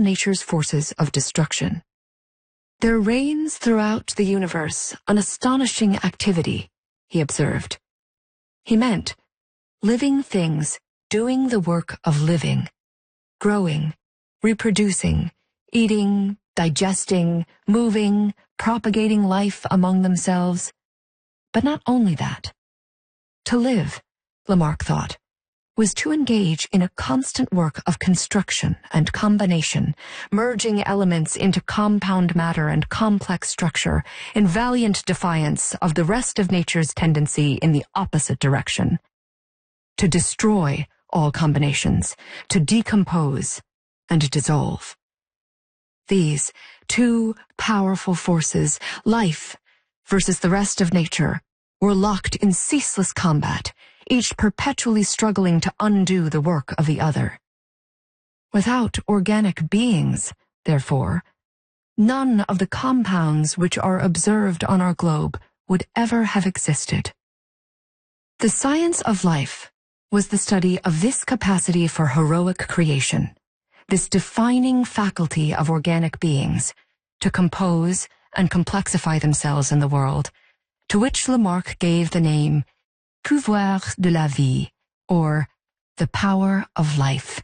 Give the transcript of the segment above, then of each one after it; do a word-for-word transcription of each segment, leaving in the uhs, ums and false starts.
nature's forces of destruction. There reigns throughout the universe an astonishing activity, he observed. He meant living things doing the work of living, growing, reproducing, eating, digesting, moving, propagating life among themselves. But not only that. To live, Lamarck thought, was to engage in a constant work of construction and combination, merging elements into compound matter and complex structure in valiant defiance of the rest of nature's tendency in the opposite direction. To destroy all combinations, to decompose and dissolve. These two powerful forces, life versus the rest of nature, were locked in ceaseless combat, each perpetually struggling to undo the work of the other. Without organic beings, therefore, none of the compounds which are observed on our globe would ever have existed. The science of life was the study of this capacity for heroic creation, this defining faculty of organic beings to compose and complexify themselves in the world, to which Lamarck gave the name pouvoir de la vie, or the power of life.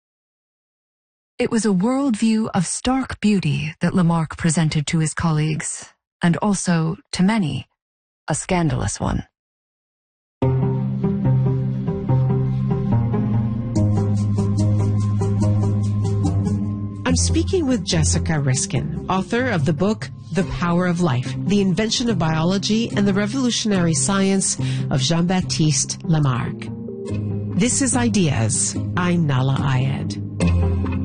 It was a worldview of stark beauty that Lamarck presented to his colleagues, and also, to many, a scandalous one. I'm speaking with Jessica Riskin, author of the book The Power of Life, The Invention of Biology and the Revolutionary Science of Jean-Baptiste Lamarck. This is Ideas. I'm Nahlah Ayed.